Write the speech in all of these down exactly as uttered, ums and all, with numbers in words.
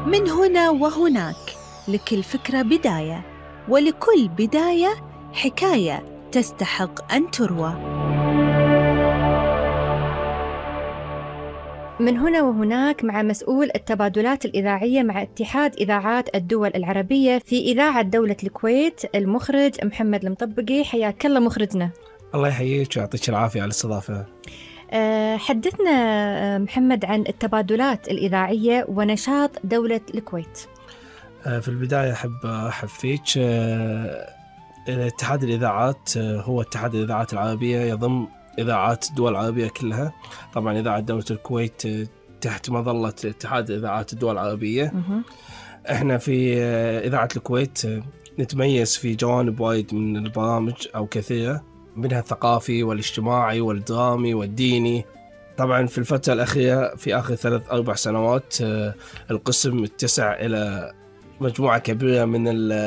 من هنا وهناك، لكل فكرة بداية، ولكل بداية حكاية تستحق أن تروى. من هنا وهناك مع مسؤول التبادلات الإذاعية مع اتحاد إذاعات الدول العربية في إذاعة دولة الكويت، المخرج محمد المطبقي. حياك الله مخرجنا. الله يحييك ويعطيك العافية على الاستضافة. أه حدثنا محمد عن التبادلات الإذاعية ونشاط دولة الكويت. أه في البداية أحب أرحب فيك. أه اتحاد الإذاعات هو اتحاد الإذاعات العربية، يضم إذاعات الدول العربية كلها. طبعا إذاعة دولة الكويت تحت مظلة اتحاد إذاعات الدول العربية. احنا في إذاعة الكويت نتميز في جوانب وايد من البرامج أو كثيرة، منها الثقافي والاجتماعي والدرامي والديني. طبعا في الفترة الأخيرة في آخر ثلاث أربع سنوات القسم اتسع إلى مجموعة كبيرة من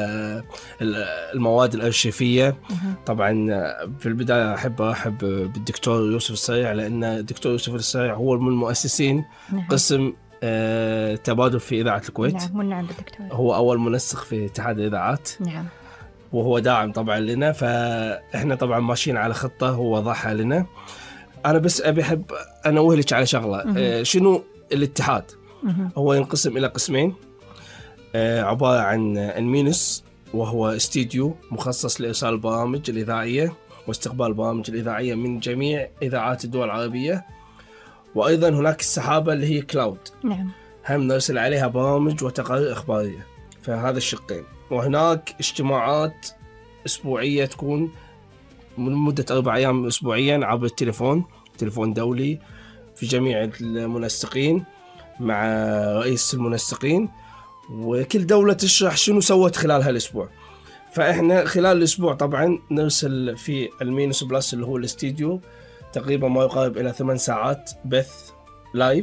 المواد الأرشيفية. طبعا في البداية أحب أرحب بالدكتور يوسف السريع، لأن الدكتور يوسف السريع هو من المؤسسين قسم تبادل في إذاعة الكويت. نعم نعم بالدكتور. هو أول منسق في اتحاد الإذاعات. نعم. وهو داعم طبعا لنا، فإحنا طبعا ماشيين على خطة هو وضعها لنا. أنا بس أبي أحب أنا أوهلك على شغلة. مه. شنو الاتحاد؟ مه. هو ينقسم إلى قسمين، عبارة عن المينوس وهو استديو مخصص لإرسال البرامج الإذاعية واستقبال البرامج الإذاعية من جميع إذاعات الدول العربية. وأيضا هناك السحابة اللي هي كلاود. نعم. هم نرسل عليها برامج وتقارير إخبارية. فهذا الشقين. وهناك اجتماعات أسبوعية تكون من مدة أربع أيام أسبوعيا عبر التليفون، تليفون دولي، في جميع المنسقين مع رئيس المنسقين، وكل دولة تشرح شنو سوت خلال هالأسبوع. فإحنا خلال الأسبوع طبعا نرسل في المينوس بلس اللي هو الاستديو تقريبا ما يقارب إلى ثمان ساعات بث لايف،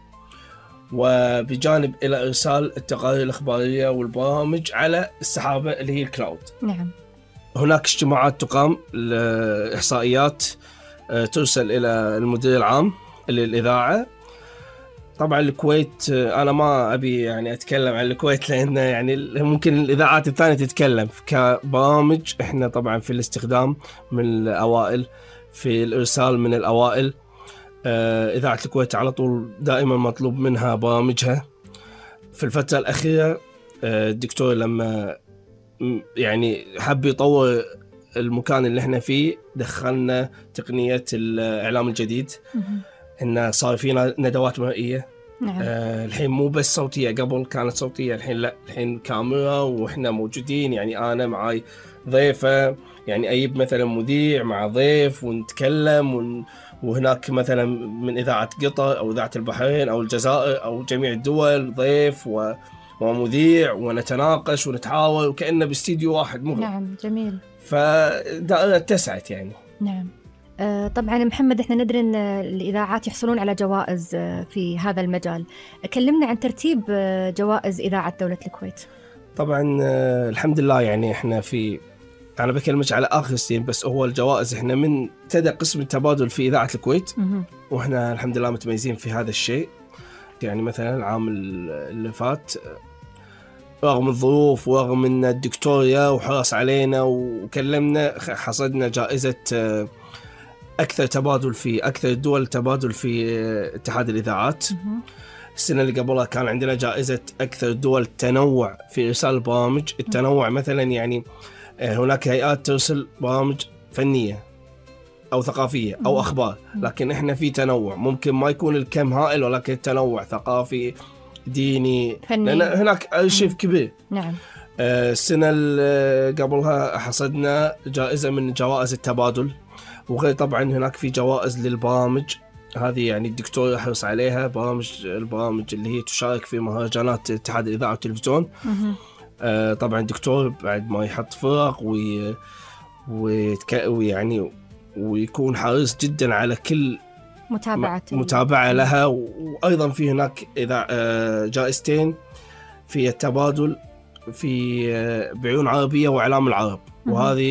وبجانب إلى إرسال التقارير الإخبارية والبرامج على السحابة اللي هي الكلاود. نعم. هناك اجتماعات تقام لإحصائيات ترسل إلى المدير العام للإذاعة. طبعا الكويت أنا ما أبي يعني أتكلم عن الكويت، لأن يعني ممكن الإذاعات الثانية تتكلم كبرامج. إحنا طبعا في الاستخدام من الأوائل، في الإرسال من الأوائل. إذاعة الكويت على طول دائما مطلوب منها برامجها. في الفترة الأخيرة الدكتور لما يعني حب يطور المكان اللي احنا فيه، دخلنا تقنية الإعلام الجديد. إن صار فينا ندوات مرئية. نعم. آه الحين مو بس صوتية، قبل كانت صوتية، الحين لا، الحين كاميرا وإحنا موجودين. يعني أنا معاي ضيفة، يعني أجيب مثلا مذيع مع ضيف ونتكلم ون... وهناك مثلا من إذاعة قطر أو إذاعة البحرين أو الجزائر أو جميع الدول ضيف و... ومذيع، ونتناقش ونتحاور وكأنه باستديو واحد مغلق. نعم جميل. فدائرة اتسعت يعني. نعم. آه طبعا محمد، احنا ندري ان الإذاعات يحصلون على جوائز في هذا المجال. كلمنا عن ترتيب جوائز إذاعة دولة الكويت. طبعا آه الحمد لله، يعني احنا في أنا بكلمك على آخر سنين، بس هو الجوائز إحنا من ابتدى قسم التبادل في إذاعة الكويت. م- وإحنا الحمد لله متميزين في هذا الشيء. يعني مثلا العام اللي فات، رغم الظروف ورغم أن الدكتور يا وحرص علينا وكلمنا، حصدنا جائزة أكثر تبادل في أكثر الدول تبادل في اتحاد الإذاعات. السنة اللي قبلها كان عندنا جائزة أكثر الدول تنوع في إرسال البرامج. التنوع مثلا يعني هناك هيئات ترسل برامج فنية أو ثقافية أو أخبار، لكن إحنا في تنوع، ممكن ما يكون الكم هائل ولكن التنوع ثقافي ديني فني. لأن هناك أرشيف كبير. نعم. السنة اللي قبلها حصدنا جائزة من جوائز التبادل، وغير طبعا هناك في جوائز للبرامج هذه، يعني الدكتور يحرص عليها، برامج البرامج اللي هي تشارك في مهرجانات اتحاد الإذاعة والتلفزيون. آه طبعا الدكتور بعد ما يحط فرق وي... ويتك... ويعني ويكون حريص جدا على كل متابعة متابعة لها. وأيضا في هناك إذا آه جائزتين في التبادل في آه بعيون عربية وإعلام العرب، وهذه